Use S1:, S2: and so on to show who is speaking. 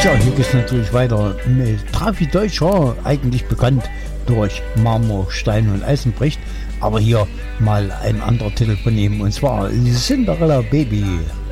S1: Ja, hier geht es natürlich weiter mit Trafi Deutscher, eigentlich bekannt durch Marmor, Stein und Eisenbricht, aber hier mal ein anderer Titel von ihm, und zwar Cinderella Baby.